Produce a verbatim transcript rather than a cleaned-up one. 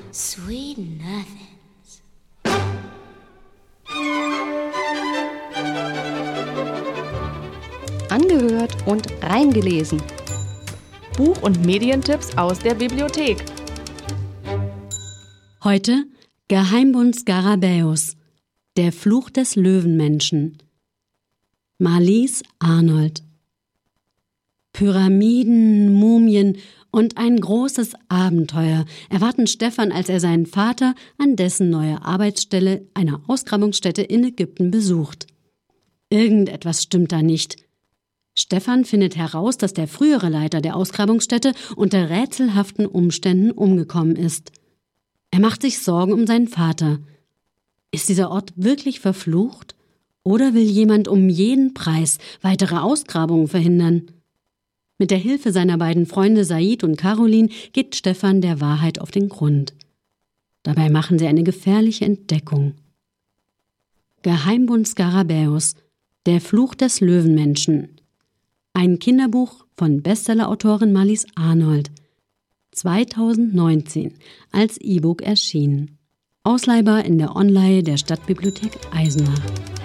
Sweet nothings. Angehört und reingelesen. Buch- und Medientipps aus der Bibliothek. Heute Geheimbund Skarabäus, der Fluch des Löwenmenschen. Marlies Arnold. Pyramiden, Mumien und ein großes Abenteuer erwarten Stefan, als er seinen Vater an dessen neuer Arbeitsstelle, einer Ausgrabungsstätte in Ägypten, besucht. Irgendetwas stimmt da nicht. Stefan findet heraus, dass der frühere Leiter der Ausgrabungsstätte unter rätselhaften Umständen umgekommen ist. Er macht sich Sorgen um seinen Vater. Ist dieser Ort wirklich verflucht? Oder will jemand um jeden Preis weitere Ausgrabungen verhindern? Mit der Hilfe seiner beiden Freunde Said und Caroline geht Stefan der Wahrheit auf den Grund. Dabei machen sie eine gefährliche Entdeckung. Geheimbund Skarabäus, der Fluch des Löwenmenschen. Ein Kinderbuch von Bestsellerautorin Marlies Arnold. zweitausendneunzehn als E-Book erschienen. Ausleihbar in der Online der Stadtbibliothek Eisenach.